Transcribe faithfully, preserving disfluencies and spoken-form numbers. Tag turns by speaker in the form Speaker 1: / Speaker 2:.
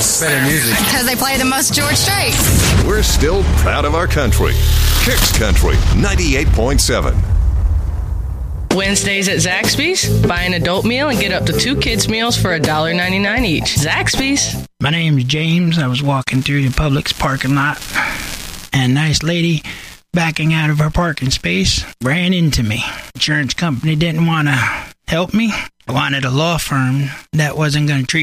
Speaker 1: Better music.
Speaker 2: Because they play the most George Strait.
Speaker 3: We're still proud of our country. Kicks Country ninety-eight point seven.
Speaker 4: Wednesdays at Zaxby's. Buy an adult meal and get up to two kids' meals for one dollar and ninety-nine cents each. Zaxby's.
Speaker 5: My name's James. I was walking through the Publix parking lot, and a nice lady backing out of her parking space ran into me. Insurance company didn't want to help me. I wanted a law firm that wasn't going to treat